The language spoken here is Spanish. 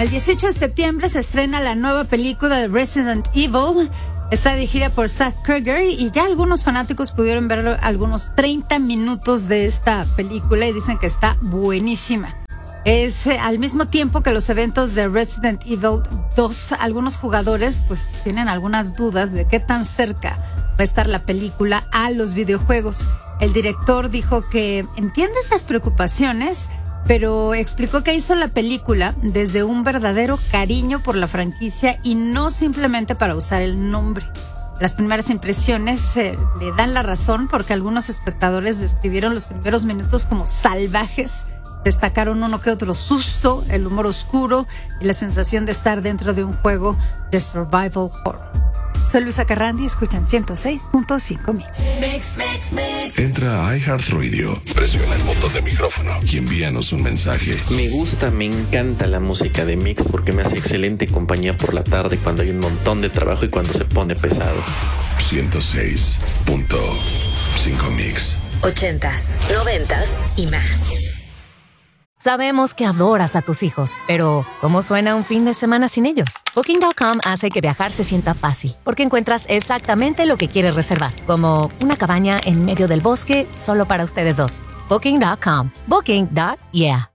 El 18 de septiembre se estrena la nueva película de Resident Evil. Está dirigida por Zack Cregger y ya algunos fanáticos pudieron ver algunos 30 minutos de esta película y dicen que está buenísima. Es al mismo tiempo que los eventos de Resident Evil 2, algunos jugadores pues tienen algunas dudas de qué tan cerca va a estar la película a los videojuegos. El director dijo que entiende esas preocupaciones, pero explicó que hizo la película desde un verdadero cariño por la franquicia y no simplemente para usar el nombre. Las primeras impresiones le dan la razón porque algunos espectadores describieron los primeros minutos como salvajes. Destacaron uno que otro susto, el humor oscuro y la sensación de estar dentro de un juego de survival horror. Soy Luisa Carrandi, escuchan 106.5 Mix. Entra a iHeartRadio, presiona el botón de micrófono y envíanos un mensaje. Me encanta la música de Mix porque me hace excelente compañía por la tarde cuando hay un montón de trabajo y cuando se pone pesado. 106.5 Mix. 80s, 90s y más. Sabemos que adoras a tus hijos, pero ¿cómo suena un fin de semana sin ellos? Booking.com hace que viajar se sienta fácil, porque encuentras exactamente lo que quieres reservar, como una cabaña en medio del bosque solo para ustedes dos. Booking.com. Booking.yeah.